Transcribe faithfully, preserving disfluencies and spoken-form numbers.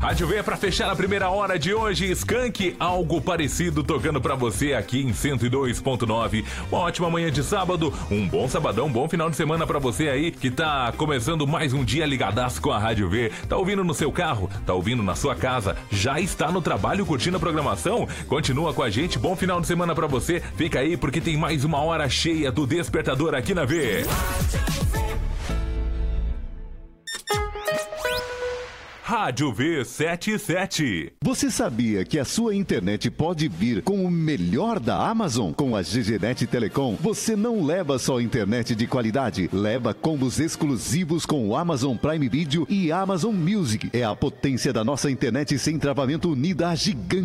Rádio V pra fechar a primeira hora de hoje. Skank, algo parecido tocando pra você aqui em cento e dois ponto nove. Uma ótima manhã de sábado, um bom sabadão, um bom final de semana pra você aí que tá começando mais um dia ligadaço com a Rádio V. Tá ouvindo no seu carro, tá ouvindo na sua casa, já está no trabalho curtindo a programação? Continua com a gente, bom final de semana pra você. Fica aí porque tem mais uma hora cheia do Despertador aqui na V. Rádio V setenta e sete. Você sabia que a sua internet pode vir com o melhor da Amazon? Com a GGNet Telecom, você não leva só internet de qualidade, leva combos exclusivos com o Amazon Prime Video e Amazon Music. É a potência da nossa internet sem travamento unida a gigante.